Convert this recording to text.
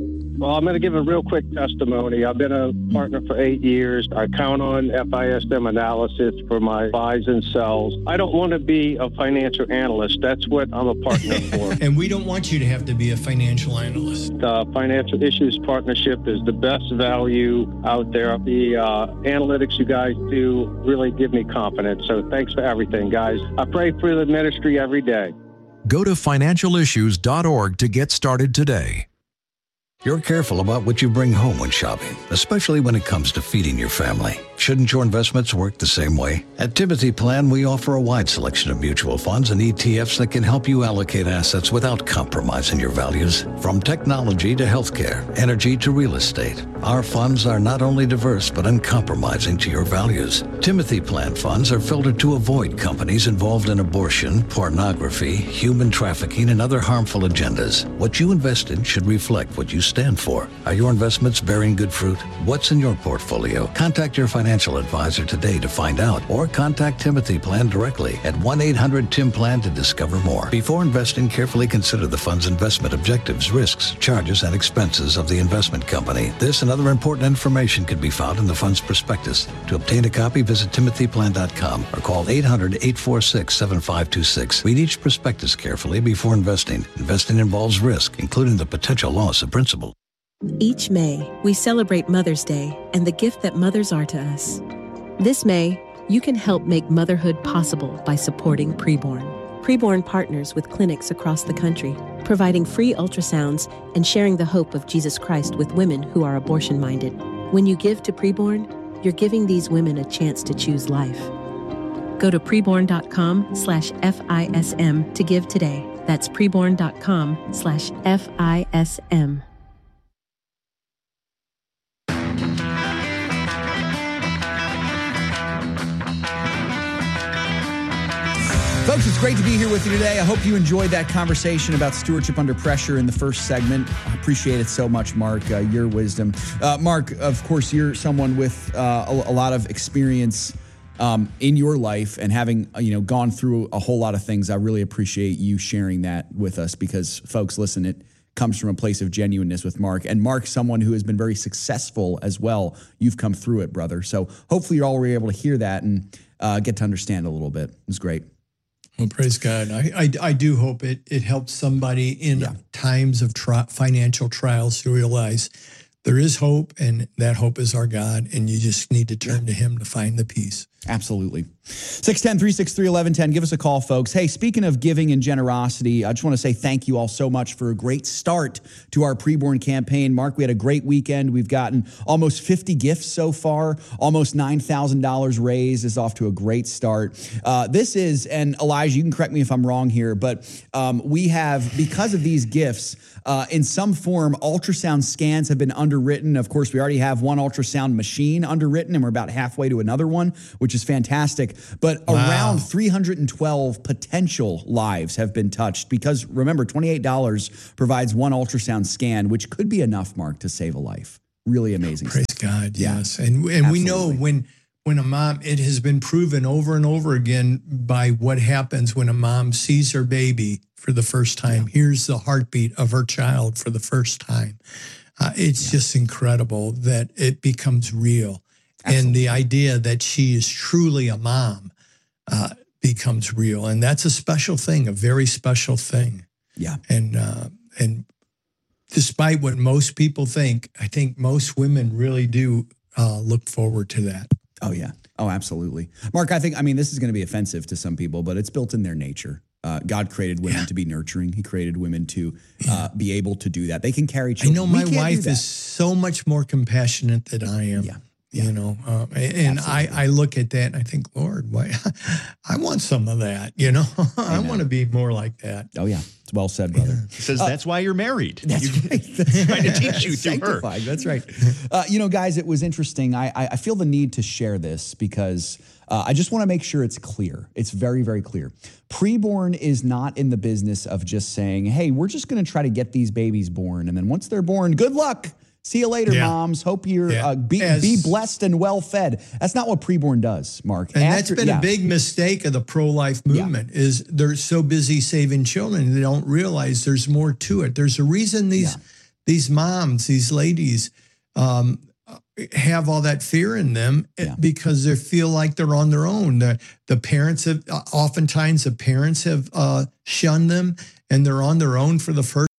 Well, I'm going to give a real quick testimony. I've been a partner for 8 years. I count on FISM analysis for my buys and sells. I don't want to be a financial analyst. That's what I'm a partner for. And we don't want you to have to be a financial analyst. The Financial Issues Partnership is the best value out there. The analytics you guys do really give me confidence. So thanks for everything, guys. I pray for the ministry every day. Go to financialissues.org to get started today. You're careful about what you bring home when shopping, especially when it comes to feeding your family. Shouldn't your investments work the same way? At Timothy Plan, we offer a wide selection of mutual funds and ETFs that can help you allocate assets without compromising your values. From technology to healthcare, energy to real estate, our funds are not only diverse but uncompromising to your values. Timothy Plan funds are filtered to avoid companies involved in abortion, pornography, human trafficking, and other harmful agendas. What you invest in should reflect what you stand for. Are your investments bearing good fruit? What's in your portfolio? Contact your financial advisor today to find out, or contact Timothy Plan directly at 1-800-TIM-PLAN to discover more. Before investing, carefully consider the fund's investment objectives, risks, charges, and expenses of the investment company. This and other important information can be found in the fund's prospectus. To obtain a copy, visit timothyplan.com or call 800-846-7526. Read each prospectus carefully before investing. Investing involves risk, including the potential loss of principal. Each May, we celebrate Mother's Day and the gift that mothers are to us. This May, you can help make motherhood possible by supporting Preborn. Preborn partners with clinics across the country, providing free ultrasounds and sharing the hope of Jesus Christ with women who are abortion-minded. When you give to Preborn, you're giving these women a chance to choose life. Go to preborn.com/FISM to give today. That's preborn.com/FISM. Folks, it's great to be here with you today. I hope you enjoyed that conversation about stewardship under pressure in the first segment. I appreciate it so much, Mark, your wisdom. Mark, of course, you're someone with a lot of experience in your life and having gone through a whole lot of things. I really appreciate you sharing that with us because, folks, listen, it comes from a place of genuineness with Mark. And Mark, someone who has been very successful as well. You've come through it, brother. So hopefully you're all able to hear that and get to understand a little bit. It was great. Well, praise God. I do hope it helps somebody in times of financial trials to realize there is hope, and that hope is our God, and you just need to turn to him to find the peace. Absolutely. 610-363-1110. Give us a call, folks. Hey, speaking of giving and generosity, I just want to say thank you all so much for a great start to our Preborn campaign. Mark, we had a great weekend. We've gotten almost 50 gifts so far. Almost $9,000 raised. Is off to a great start. This is, and Elijah, you can correct me if I'm wrong here, but we have, because of these gifts, in some form, ultrasound scans have been underwritten. Of course, we already have one ultrasound machine underwritten, and we're about halfway to another one, which is fantastic. But around 312 potential lives have been touched because, remember, $28 provides one ultrasound scan, which could be enough, Mark, to save a life. Really amazing. Praise God, yes. And we know when a mom, it has been proven over and over again by what happens when a mom sees her baby for the first time, hears the heartbeat of her child for the first time. It's just incredible that it becomes real. Absolutely. And the idea that she is truly a mom becomes real. And that's a special thing, a very special thing. Yeah. And despite what most people think, I think most women really do look forward to that. Oh, yeah. Oh, absolutely. Mark, this is going to be offensive to some people, but it's built in their nature. God created women to be nurturing. He created women to be able to do that. They can carry children. I know my wife is so much more compassionate than I am. Yeah. And I look at that and I think, Lord, why? I want some of that, I want to be more like that. Oh, yeah. It's well said, brother. He says that's why you're married. That's right. That's trying to teach you through her. That's right. Guys, it was interesting. I feel the need to share this because I just want to make sure it's clear. It's very, very clear. Preborn is not in the business of just saying, hey, we're just going to try to get these babies born. And then once they're born, good luck. See you later, moms. Hope you're be blessed and well fed. That's not what Preborn does, Mark. And that's been a big mistake of the pro-life movement is they're so busy saving children they don't realize there's more to it. There's a reason these moms, these ladies, have all that fear in them because they feel like they're on their own. The parents have, oftentimes the parents have shunned them, and they're on their own for the first